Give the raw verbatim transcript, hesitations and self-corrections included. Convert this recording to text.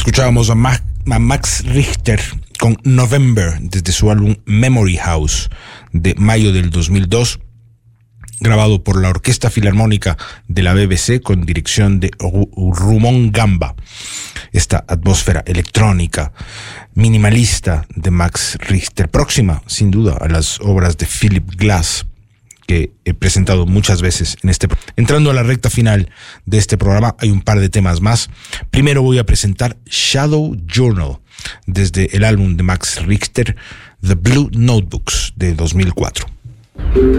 Escuchábamos a, Ma- a Max Richter con November desde su álbum Memory House de mayo del dos mil dos, grabado por la Orquesta Filarmónica de la B B C con dirección de Rumon Gamba. Esta atmósfera electrónica, minimalista de Max Richter, próxima sin duda a las obras de Philip Glass, que he presentado muchas veces en este programa. Entrando a la recta final de este programa, hay un par de temas más. Primero voy a presentar Shadow Journal, desde el álbum de Max Richter, The Blue Notebooks, de dos mil cuatro.